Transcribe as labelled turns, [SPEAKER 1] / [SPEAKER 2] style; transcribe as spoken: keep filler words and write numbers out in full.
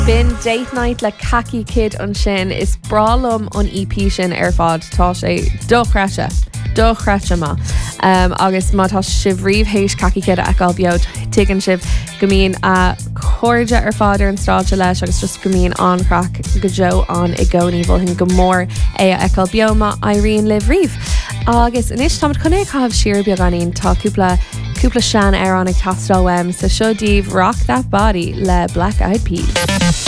[SPEAKER 1] Bin date night le Khaki Kid an sin is bralum an E P sin ar fad tá sé dochreise dochreise ma um, agus má tá sibríomh hééis Khaki Kid a eáil beod tuigeann sibh gomíon a chuirde ar fáidir an stáilte leis agus just gomíon ancraach go jo an i gcónaí bhil hin go mór é a eáil beoma Irene Liv Reeve agus inis tá chunné cabh siar beag ganín tá cúpla cúpla sean ar an ag tastal wem sa seo díomh Rock That Body le Black Eyed Peas.